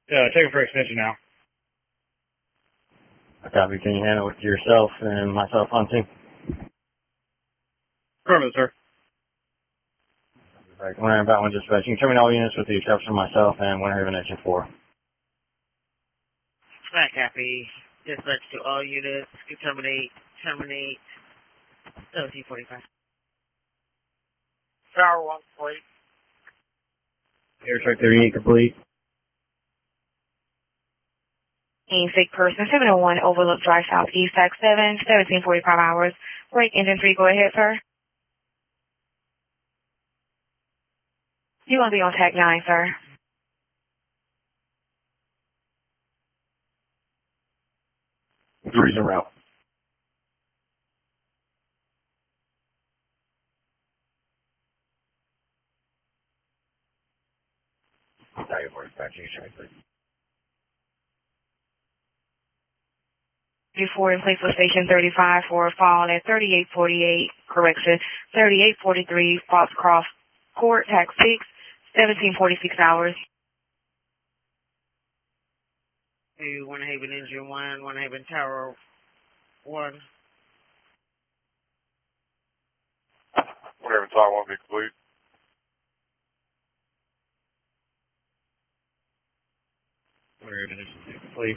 Checking for extension now. Copy. Can you handle it yourself and myself on team? Affirmative, sir. Right. Winter about one dispatch. You can terminate all units with the exception of myself and Winter Haven Engine 4. Right, copy. Dispatch to all units. Terminate 1745. Tower 1 complete. Air Strike 38 complete. Sick person, 701 Overlook Drive Southeast, Tax 7, 1745 hours. Break engine 3, go ahead, sir. You want to be on Tag 9, sir. Three's en route. I'll tell you for dispatch. You strike, please. Before in place with station 35 for a fall at 3848, correction, 3843 Foxcroft Court, Tax 6, 1746 hours. To Winter Haven Engine 1, Winter Haven Tower 1. Winter Haven Tower 1 be complete. Winter Haven Engine 2 complete.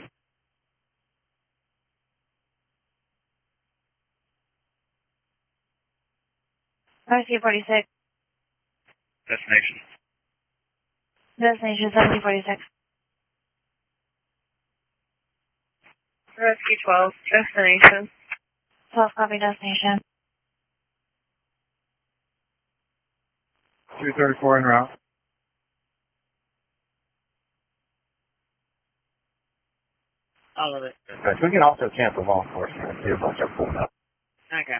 Rescue 46. Destination. Destination 1746. Rescue 12, destination. 12 copy destination. 234 en route. All of it. Dispatch. We can also cancel law enforcement too once they're pulled up. Okay.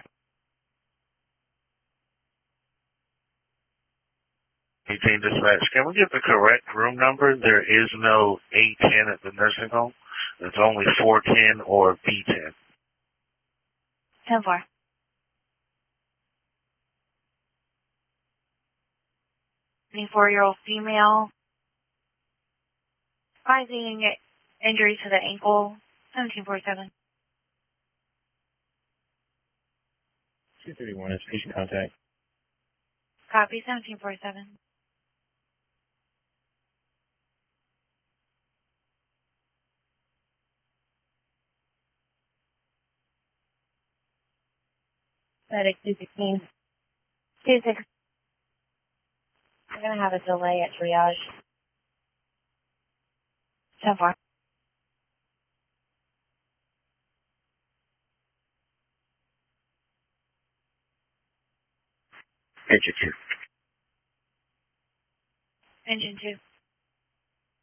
18 dispatch. Can we get the correct room number? There is no A10 at the nursing home. It's only 410 or B10. 10-4. Four-year-old female, causing injury to the ankle, 1747. 231 is patient contact. Copy, 1747. Medic 216. 26. We're going to have a delay at triage. 10-4. Engine 2. Engine 2.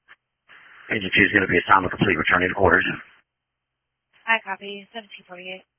Engine 2 is going to be assignment complete. Returning to quarters. I copy, 1748.